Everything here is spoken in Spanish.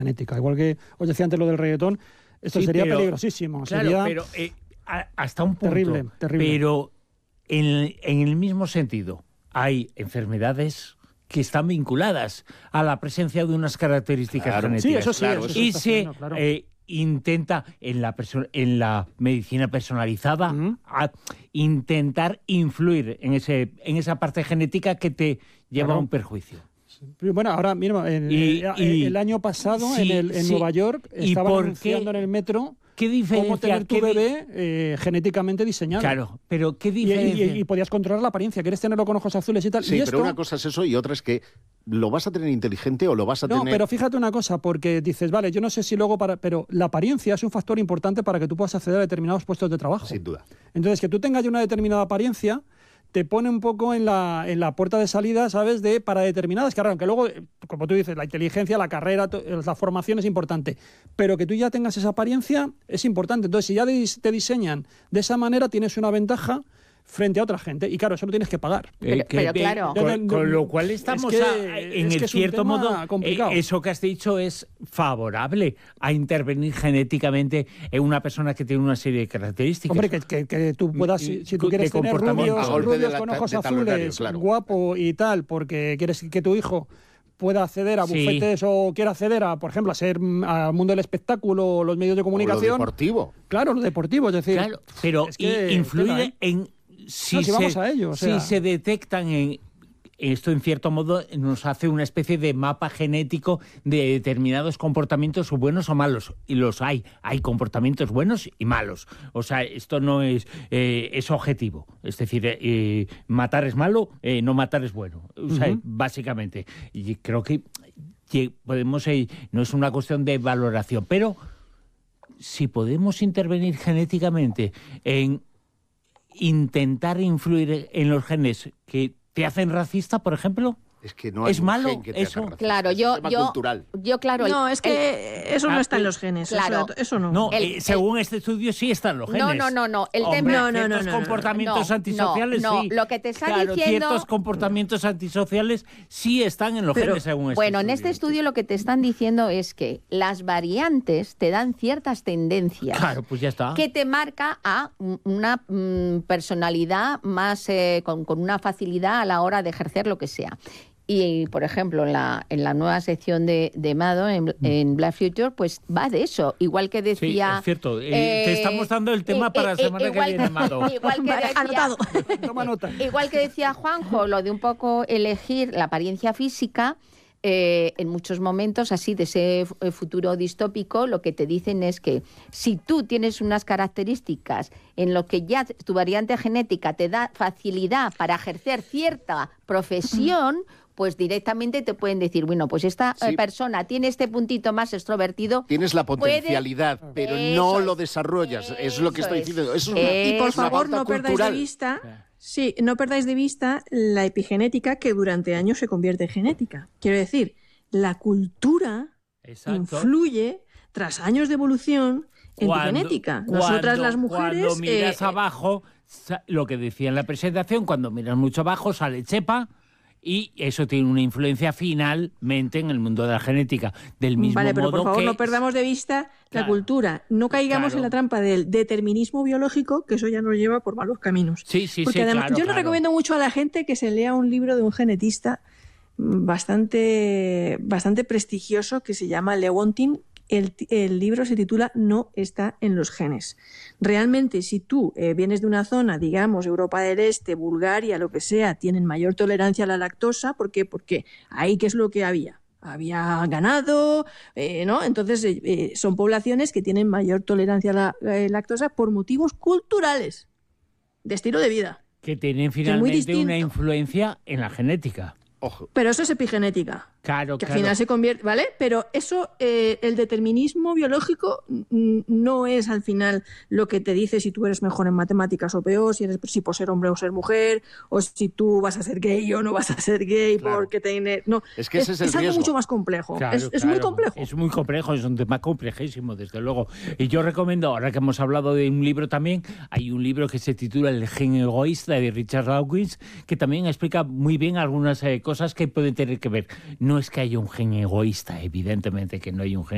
genética. Igual que os decía antes lo del reggaetón, esto sería peligrosísimo. Claro, sería pero hasta un punto. Terrible. Pero en el mismo sentido, hay enfermedades que están vinculadas a la presencia de unas características genéticas. Sí, eso sí. Claro, eso Y se está se haciendo, claro. intenta en la medicina personalizada intentar influir en esa parte genética que te lleva a un perjuicio. Bueno, ahora mismo, el año pasado en Nueva York estaban anunciando en el metro cómo tener tu bebé genéticamente diseñado. Claro, pero ¿qué diferencia? Y podías controlar la apariencia, quieres tenerlo con ojos azules y tal. Sí, y pero una cosa es eso y otra es que ¿lo vas a tener inteligente o lo vas a tener...? No, pero fíjate una cosa, porque dices, vale, yo no sé si luego pero la apariencia es un factor importante para que tú puedas acceder a determinados puestos de trabajo. Sin duda. Entonces, que tú tengas ya una determinada apariencia te pone un poco en la puerta de salida, ¿sabes?, para determinadas carreras, aunque luego, como tú dices, la inteligencia, la carrera, la formación es importante, pero que tú ya tengas esa apariencia es importante. Entonces, si ya te diseñan de esa manera, tienes una ventaja frente a otra gente. Y claro, eso lo tienes que pagar. Pero claro. Con lo cual estamos en cierto modo complicado. Eso que has dicho es favorable a intervenir genéticamente en una persona que tiene una serie de características. Hombre, que tú puedas, si tú quieres tener rubios con ojos azules, claro, guapo y tal, porque quieres que tu hijo pueda acceder a bufetes o quiera acceder a, por ejemplo, al mundo del espectáculo o los medios de comunicación. O lo deportivo. Claro, lo deportivo, es decir... Claro, pero es que, influye en... Si se detectan esto, en cierto modo, nos hace una especie de mapa genético de determinados comportamientos buenos o malos. Y los hay. Hay comportamientos buenos y malos. O sea, esto no es objetivo. Es decir, matar es malo, no matar es bueno. O sea, básicamente. Y creo que podemos... no es una cuestión de valoración, pero si podemos intervenir genéticamente en intentar influir en los genes que te hacen racista, por ejemplo, es que no hay ¿es malo gen que te eso? haga racista. Claro, es un tema cultural. claro. No, es que eso no está en los genes. Claro. Eso no. No, según este estudio sí están los genes. No. El Hombre, tema... ciertos comportamientos antisociales sí. Lo que te está diciendo... Ciertos comportamientos antisociales sí están en los genes, según este estudio. Bueno, en este estudio lo que te están diciendo es que las variantes te dan ciertas tendencias. Claro, pues ya está. Que te marca a una personalidad más con una facilidad a la hora de ejercer lo que sea. Y, por ejemplo, en la nueva sección de Mado, en Black Future, pues va de eso. Igual que decía... Sí, es cierto. Te estamos dando el tema para la semana que viene, Mado. Toma nota. Igual que decía Juanjo, lo de un poco elegir la apariencia física, en muchos momentos, así de ese futuro distópico, lo que te dicen es que si tú tienes unas características en lo que ya tu variante genética te da facilidad para ejercer cierta profesión, pues directamente te pueden decir, bueno, pues esta persona tiene este puntito más extrovertido. Tienes la potencialidad, pero no lo desarrollas. Es lo que estoy diciendo. Y por favor, no perdáis de vista... Sí, no perdáis de vista la epigenética que durante años se convierte en genética. Quiero decir, la cultura influye tras años de evolución en tu genética. Nosotras las mujeres... Cuando miras abajo, lo que decía en la presentación, cuando miras mucho abajo sale chepa y eso tiene una influencia finalmente en el mundo de la genética. Del mismo modo pero por favor que... no perdamos de vista la cultura. No caigamos en la trampa del determinismo biológico, que eso ya nos lleva por malos caminos. Porque además, yo le recomiendo mucho a la gente que se lea un libro de un genetista bastante prestigioso que se llama Lewontin. El libro se titula No está en los genes. Realmente, si tú vienes de una zona, digamos, Europa del Este, Bulgaria, lo que sea, tienen mayor tolerancia a la lactosa. ¿Por qué? Porque ahí, ¿qué es lo que había? Había ganado, ¿no? Entonces, son poblaciones que tienen mayor tolerancia a la lactosa por motivos culturales, de estilo de vida. Que tienen finalmente una influencia en la genética. Ojo. Pero eso es epigenética. Claro, que al final se convierte, ¿vale? Pero eso, el determinismo biológico no es al final lo que te dice si tú eres mejor en matemáticas o peor, si por ser hombre o ser mujer, o si tú vas a ser gay o no vas a ser gay porque tienes... No, es que ese es el algo riesgo. Mucho más complejo. Claro, es muy complejo. Es muy complejo, es un tema complejísimo, desde luego. Y yo recomiendo, ahora que hemos hablado de un libro también, hay un libro que se titula El gen egoísta, de Richard Dawkins, que también explica muy bien algunas cosas que pueden tener que ver. No es que haya un gen egoísta, evidentemente que no hay un gen